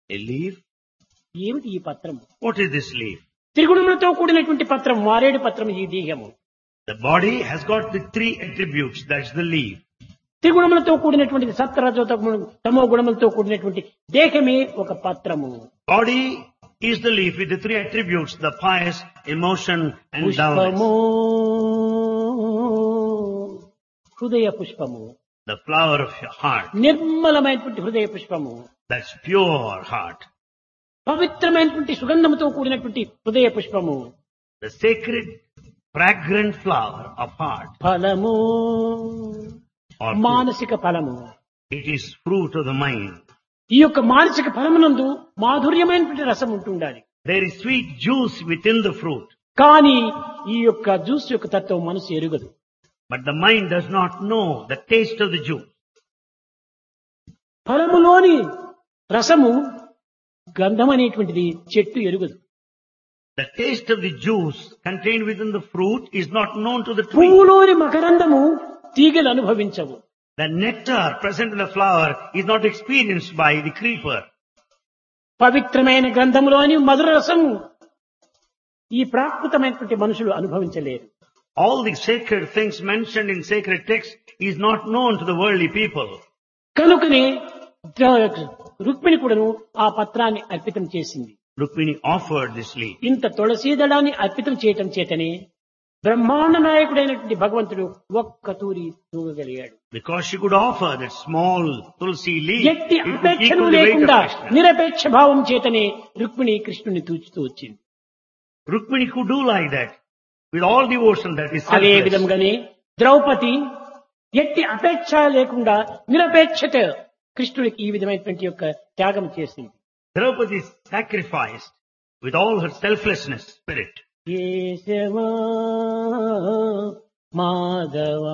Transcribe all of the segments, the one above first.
A leaf? ఏమిటి ఈ పత్రం? What is this leaf? త్రిగుణములతో కూడినటువంటి పత్రం, మారేడు పత్రం ఈ దేహము. The body has got the three attributes. That's the leaf. త్రిగుణములతో కూడినటువంటి సత్వరజో తమో గుణములతో కూడినటువంటి దేహమే ఒక పత్రము. Body is the leaf with the three attributes, the pious, emotion and పుష్పము, downwards. హృదయ పుష్పము, The flower of your heart. నిర్మలమైనటువంటి హృదయ పుష్పము, That's pure heart. పవిత్రమైనటువంటి సుగంధముతో కూడినటువంటి హృదయ పుష్పము, The sacred, fragrant flower of heart. ఫలము, Or మానసిక ఫలము. it is fruit of the mind. ఈ యొక్క మానసిక ఫలమునందు మాధుర్యమైనటువంటి రసం ఉంటుండాలి. There is sweet juice within the fruit. కానీ ఈ యొక్క జ్యూస్ యొక్క తత్వం మనసు ఎరుగదు. But the mind does not know the taste of the juice. ఫలములోని రసము గంధం అనేటువంటిది చెట్టు ఎరుగదు. The taste of the juice contained within the fruit is not known to the tree. పువ్వులోని మకరందము తీగలు అనుభవించవు. The nectar present in the flower is not experienced by the creeper. పవిత్రమైన గ్రంథములోని మధుర రసము ఈ ప్రాకృతమైనటువంటి మనుషులు అనుభవించలేరు. All the sacred things mentioned in sacred texts is not known to the worldly people. కనుకనే రుక్మిణి కూడాను ఆ పత్రాన్ని అర్పితం చేసింది. Rukmini offered this leaf. ఇంత తులసీదళాన్ని అర్పితం చేయటం చేతనే బ్రహ్మాండ నాయకుడైనటువంటి భగవంతుడు ఒక్క తూరి తూగగలిగాడు. Because she could offer that small tulsi leaf, ఎట్టి it would అపేక్షను equal the weight of లేకుండా Krishna. నిరపేక్ష భావం చేతనే రుక్మిణి కృష్ణుని తూచుతూ వచ్చింది. Rukmini could do like that with all devotion that is అదే selfless. విధంగానే ద్రౌపది ఎట్టి అపేక్ష లేకుండా నిరపేక్షత కృష్ణుడికి ఈ విధమైనటువంటి యొక్క త్యాగం చేసింది. Draupadi sacrificed with all her selflessness spirit. Keshava Madhava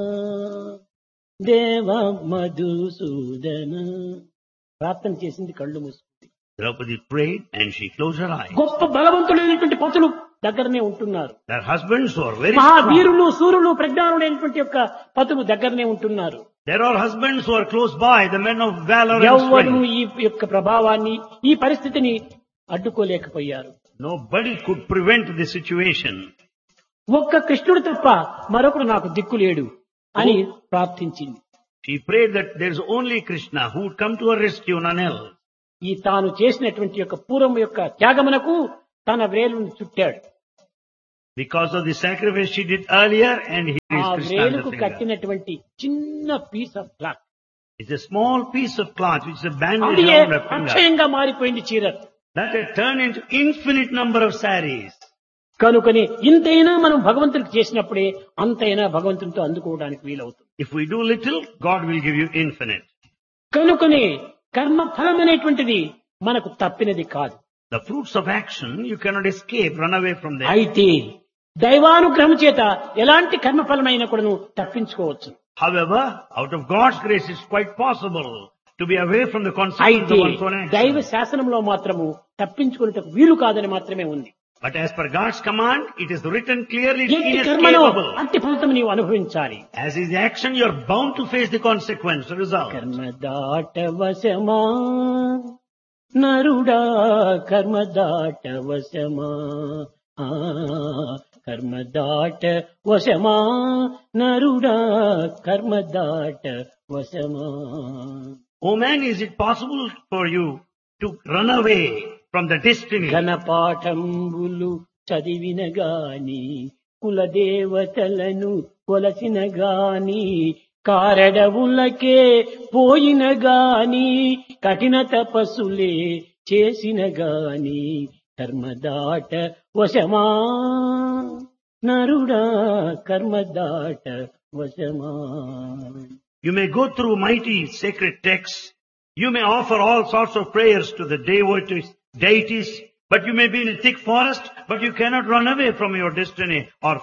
దేవ మధుసూదన ప్రార్థన చేసింది, కళ్ళు మూసుకుంది. Draupadi prayed and she closed her eyes. గొప్ప బలవంతులైనటువంటి పతులు దగ్గరనే ఉంటున్నారు. Their husbands were very strong. మహావీరులు సూరులు ప్రజ్ఞానులైనటువంటి యొక్క పతులు దగ్గరనే ఉంటున్నారు. There are husbands who are close by, the men of valor and ఎవ్వరూ strength. ఈ యొక్క ప్రభావాన్ని ఈ పరిస్థితిని అడ్డుకోలేకపోయారు. Nobody could prevent the situation. ఒక్క కృష్ణుడు తప్ప మరొకడు నాకు దిక్కు లేడు అని ప్రార్థించింది. She prayed that there is only Krishna who would come to her rescue, none else. ఈ తాను చేసినటువంటి యొక్క పూర్వం యొక్క త్యాగమునకు తన వ్రేలును చుట్టాడు. Because of the sacrifice she did earlier, and he ఆ is Krishna. వ్రేలుకు the finger. కట్టినటువంటి చిన్న piece of cloth It's a small piece of cloth which is a bandage అది around her finger. అక్షయంగా మారిపోయింది చీర. That had turned into infinite number of saris. కనుకని ఇంతైనా మనం భగవంతుడికి చేసినప్పుడే అంతైనా భగవంతునితో అందుకోవడానికి వీలవుతుంది. If we do little, God will give you infinite. కనుకని కర్మ ఫలం అనేటువంటిది మనకు తప్పినది కాదు. The fruits of action, you cannot escape, run away from them. అయితే దైవానుగ్రహం చేత ఎలాంటి కర్మఫలమైన కూడా తప్పించుకోవచ్చు. However, out of God's grace, it's quite possible to be away from the consequences అయితే of one's own దైవ action. శాసనంలో మాత్రము తప్పించుకునేటకు వీలు కాదని మాత్రమే ఉంది. But as per God's command, it is written clearly, ఎట్టి కర్మలో inescapable. అట్టి ఫలితం నీవు అనుభవించాలి. As is the action, you are bound to face the consequence, the result. కర్మ దాటవశమా నరుడా, కర్మ దాటవశమా, కర్మ దాట వశమా నరుడా, కర్మ దాట వశమా. Oh man, is it possible for you to run away from the destiny? ఘనపాఠంబులు చదివిన గాని కులదేవతలను కొలసిన గాని కారడవులకే పోయిన గాని కఠిన తపస్సులే చేసిన గాని కర్మదాట వశమా నరుడా, కర్మదాట వశమా. You may go through mighty sacred texts. You may offer all sorts of prayers to the deities, but you may be in a thick forest, but you cannot run away from your destiny or